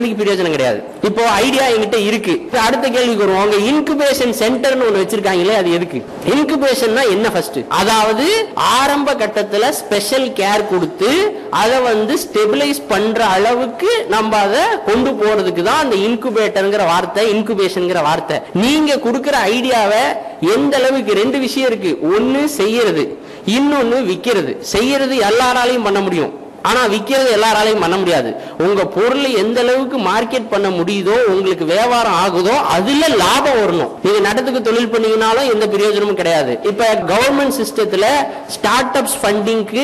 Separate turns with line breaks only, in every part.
பிரயோஜனம் கிடையாது. இப்போ ஐடியா என்கிட்ட இருக்கு. அடுத்த கேள்விக்கு வருவோம். அவங்க இன்குபேஷன் சென்டர்னு ஒன்னு வச்சிருக்காங்களே, அது எதுக்கு? இன்குபேஷன்னா என்ன? ஃபர்ஸ்ட் அதாவது ஆரம்ப கட்டத்துல ஸ்பெஷல் கேர் கொடுத்து அதை ஸ்டெபிலைஸ் பண்ற அளவுக்கு நம்ம அதை கொண்டு போறதுக்கு தான் அந்த இன்குபேட்டர்ங்கிற வார்த்தை, இன்குபேஷன்ங்கிற வார்த்தை. நீங்க கொடுக்கிற ஐடியாவை எந்த அளவுக்கு, ரெண்டு விஷயம் இருக்கு. ஒன்னு செய்யறது, இன்னொன்னு விக்கிறது. செய்யறது எல்லாராலையும் பண்ண முடியும், ஆனா விக்கிறது எல்லாராலையும் பண்ண முடியாது. உங்க பொருளை எந்த அளவுக்கு மார்க்கெட் பண்ண முடியுதோ, உங்களுக்கு வியாபாரம் ஆகுதோ, அதுல லாபம் வரணும். நீங்க நடத்துக்கு தொழில் பண்ணீங்கனாலும் எந்த பிரயோஜனமும் கிடையாது. இப்ப கவர்மெண்ட் சிஸ்டத்துல ஸ்டார்ட் அப்ஸ் ஃபண்டிங்க்கு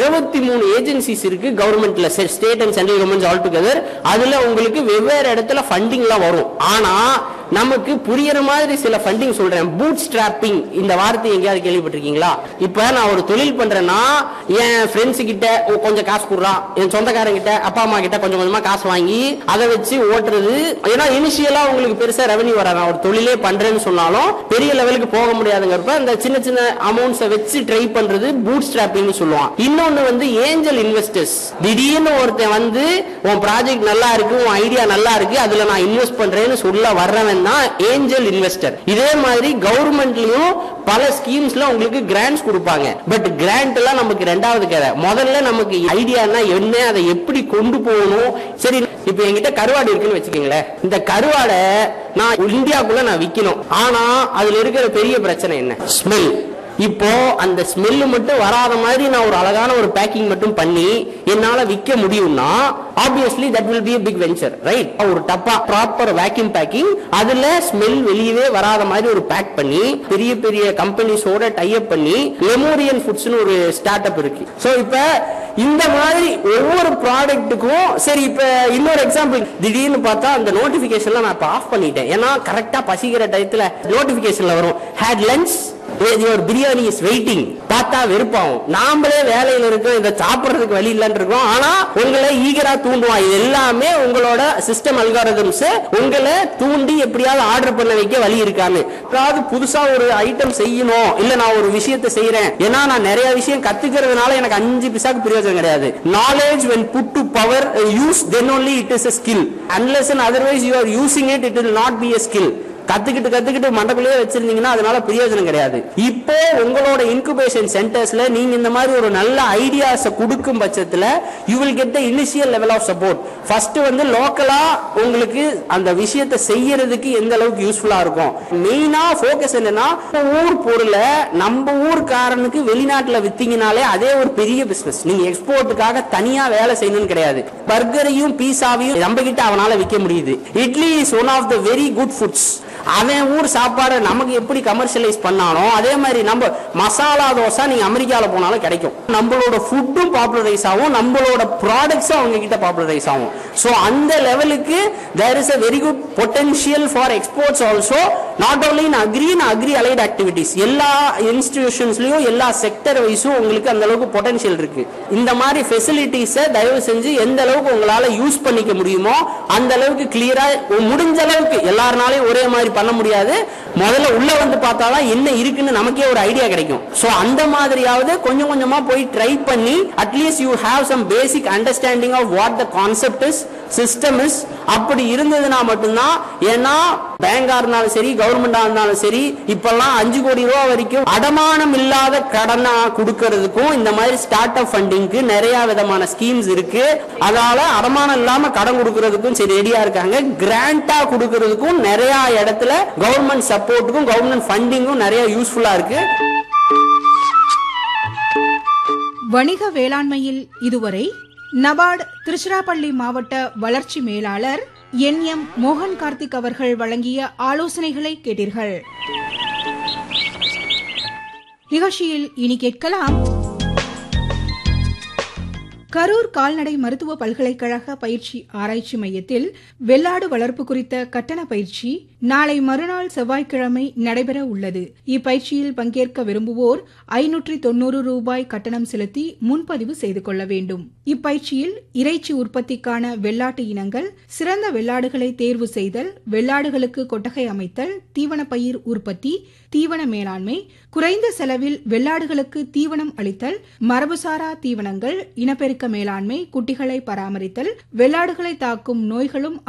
23 ஏஜென்சிஸ் இருக்கு கவர்மெண்ட்ல, state and central government all together. அதுல உங்களுக்கு வெவ்வேறு இடத்துல ஃபண்டிங்லாம் வரும். ஆனா நமக்கு புரியற மாதிரி சில ஃபண்டிங் சொல்றேன். பூட் ஸ்ட்ராப்பிங், இந்த வார்த்தை எங்கேயாவது கேள்விப்பட்டிருக்கீங்களா? இப்ப நான் ஒரு தொழில் பண்றேன்னா என் ஃப்ரெண்ட்ஸ் கிட்ட கொஞ்சம் காசு கொடுறான், என் சொந்தக்காரங்க கிட்ட, அப்பா அம்மா கிட்ட கொஞ்சம் கொஞ்சமா காசு வாங்கி அதை வச்சு ஓட்டுறது. ஏன்னா இனிஷியலா உங்களுக்கு பெருசா ரெவன்யூ வராது. நான் ஒரு தொழிலே பண்றேன்னு சொன்னாலும் பெரிய லெவலுக்கு போக முடியாதுங்கிறப்ப இந்த சின்ன சின்ன அமௌண்ட்ஸை வச்சு ட்ரை பண்றது பூட் ஸ்ட்ராப்பிங் சொல்லுவான். இன்னொன்னு ஏஞ்சல் இன்வெஸ்டர்ஸ். திடீர்னு ஒருத்தன் உன் ப்ராஜெக்ட் நல்லா இருக்கு, உன் ஐடியா நல்லா இருக்கு, அதுல நான் இன்வெஸ்ட் பண்றேன்னு சொல்ல வர்றவன் ஏஞ்சல் இன்வெஸ்டர். இதே மாதிரி கவர்மெண்ட்லயும் பல ஸ்கீம்ஸ்ல உங்களுக்கு கிராண்ட்ஸ் கொடுப்பாங்க. பட் கிராண்ட் எல்லாம் நமக்கு ரெண்டாவது கதை. முதல்ல நமக்கு ஐடியானா என்ன, அதை எப்படி கொண்டு போகணும். சரி, இப்ப என்கிட்ட கருவாடு இருக்குன்னு வச்சுக்கீங்களேன். இந்த கருவாடை நான் இந்தியாக்குள்ள நான் விக்கணும். ஆனா அதுல இருக்கிற பெரிய பிரச்சனை என்ன? ஸ்மெல். இப்போ அந்த ஸ்மெல் மட்டும் வராத மாதிரி நான் ஒரு அழகான ஒரு பேக்கிங் மட்டும் பண்ணி என்னால விற்க முடியும்னா obviously that will be a big venture, right? ஒரு டப்பா ப்ராப்பர் வேக்யூம் பேக்கிங், அதுல ஸ்மெல் வெளியவே வராத மாதிரி ஒரு பேக் பண்ணி பெரிய பெரிய கம்பெனிஸோட டை அப் பண்ணி லெமோரியன் ஃபுட்ஸ்னு ஒரு ஸ்டார்ட் அப் இருக்கு. சோ இப்ப இந்த மாதிரி ஒவ்வொரு ப்ராடக்ட்டுக்கும். சரி, இப்ப இன்னொரு எக்ஸாம்பிள், திடீர்னு பார்த்தா அந்த நோட்டிபிகேஷன்ல நான் இப்ப ஆஃப் பண்ணிட்டேன். ஏன்னா கரெக்டா பசிக்கிற டயத்துல நோட்டிபிகேஷன்ல வரும், had lunch, your biryani is waiting. பார்த்தா வெறுப்பாகும். நாமளே வேலையில இருக்கோம், இதை சாப்பிடுறதுக்கு வழி இல்லைன்னு இருக்கோம். ஆனா உங்களை ஈகரா தூண்டுவான். இது எல்லாமே உங்களோட சிஸ்டம் அல்காரிதம்ஸ் உங்களை தூண்டி எப்படியாவது ஆர்டர் பண்ண வைக்க வழி இருக்கான்னு. அதாவது புதுசா ஒரு ஐட்டம் செய்யணும், இல்ல நான் ஒரு விஷயத்தை செய்யறேன், ஏன்னா நான் நிறைய விஷயம் கத்துக்கிறதுனால எனக்கு 5 பைசாக்கு பிரயோஜனம் கிடையாது. Knowledge when put to power use, then only it is a skill. Unless and otherwise you are using it, it will not be a skill. கத்துக்கிட்டு மண்டக்குள்ளே வச்சிருந்தீங்கன்னா அதனால பிரயோஜனம் கிடையாது. இப்போ உங்களோட இன்குபேஷன் சென்டர்ஸ்ல நீங்க இந்த மாதிரி ஒரு நல்ல ஐடியாஸ் கொடுக்கும் பட்சத்துல you will get the initial level of support. First லோக்கலா உங்களுக்கு அந்த விஷயத்தை செய்யறதுக்கு எந்த அளவுக்கு யூஸ்ஃபுல்லா இருக்கும். மெயினா ஃபோக்கஸ் என்னன்னா, ஊர் பொருளை நம்ம ஊர்காரனுக்கு வெளிநாட்டுல வித்தீங்கனாலே அதே ஒரு பெரிய பிசினஸ். நீங்க எக்ஸ்போர்ட்டுக்காக தனியா வேலை செய்யணும்னு கிடையாது. பர்கரையும் பீஸாவையும் நம்ம கிட்ட அவனால விற்க முடியுது. Idli is one of the very good foods. அவன் ஊர் சாப்பாடு நமக்கு எப்படி கமர்ஷியலைஸ் பண்ணானோ அதே மாதிரி நம்ம மசாலா தோசை நீங்க அமெரிக்கால போனாலும் கிடைக்கும். நம்மளோட ஃபுட்டும் பாப்புலரைஸ் ஆகும், நம்மளோட ப்ராடக்ட்ஸும் அவங்க கிட்ட பாப்புலரைஸ் ஆகும். சோ அந்த லெவலுக்கு there is a very good potential for exports also, not only in agri allied activities. எல்லா இன்ஸ்டிடியூஷன்ஸ்லயும் எல்லா செக்டர் வைஸும் உங்களுக்கு அந்த அளவுக்கு பொட்டன்ஷியல் இருக்கு. இந்த மாதிரி ஃபெசிலிட்டிஸை தயவு செஞ்சு எந்த அளவுக்கு உங்களால யூஸ் பண்ணிக்க முடியுமோ அந்த அளவுக்கு கிளியரா, முடிஞ்ச அளவுக்கு எல்லாருனாலையும் ஒரே மாதிரி பண்ண முடியாது. முதல்ல உள்ள பார்த்தாதான் என்ன இருக்குன்னு நமக்கே ஒரு ஐடியா கிடைக்கும். சோ அந்த மாதிரியாவது கொஞ்சம் கொஞ்சமா போய் ட்ரை பண்ணி at least you have some basic understanding of what the concept is, system is. அப்படி இருந்ததுன்னா மட்டும்தான். ஏன்னா பேங்கா இருந்தாலும் சரி, கவர்மெண்டா இருந்தாலும் சரி, இப்பெல்லாம் 5 கோடி ரூபாய் வரைக்கும் அடமானம் இல்லாத கடனா கொடுக்கறதுக்கும் இந்த மாதிரி ஸ்டார்ட் அப் ஃபண்டிங்க்கு நிறைய விதமான ஸ்கீம்ஸ் இருக்கு. அதனால அடமானம் இல்லாம கடன் கொடுக்கறதுக்கும் சரி ரெடியா இருக்காங்க. கிராண்டா கொடுக்கறதுக்கும் நிறைய இடத்துல கவர்மெண்ட் சப்போர்ட்டுக்கும் கவர்மெண்ட் ஃபண்டிங்கும் நிறைய யூஸ்ஃபுல்லா இருக்கு.
வணிக வேளாண்மையில் இதுவரை நபார்டு திருச்சிராப்பள்ளி மாவட்ட வளர்ச்சி மேலாளர் என் மோகன் கார்த்திக் அவர்கள் வழங்கிய ஆலோசனைகளை கேட்டீர்கள். நிகழ்ச்சியில் இனி கேட்கலாம், கரூர் கால்நடை மருத்துவ பல்கலைக்கழக பயிற்சி ஆராய்ச்சி மையத்தில் வெள்ளாடு வளர்ப்பு குறித்த கட்டண பயிற்சி நாளை மறுநாள் செவ்வாய்க்கிழமை நடைபெற உள்ளது. இப்பயிற்சியில் பங்கேற்க விரும்புவோர் 590 ரூபாய் கட்டணம் செலுத்தி முன்பதிவு செய்து கொள்ள வேண்டும். இப்பயிற்சியில் இறைச்சி உற்பத்திக்கான வெள்ளாட்டு இனங்கள், சிறந்த வெள்ளாடுகளை தேர்வு செய்தல், வெள்ளாடுகளுக்கு கொட்டகை அமைத்தல், தீவனப்பயிர் உற்பத்தி, தீவன மேலாண்மை, குறைந்த செலவில் வெள்ளாடுகளுக்கு தீவனம் அளித்தல், மரபுசாரா தீவனங்கள், இனப்பெருக்க இனப்பெருக்க மேலாண்மை, குட்டிகளை பராமரித்தல், வெள்ளாடுகளை தாக்கும் நோய்களும்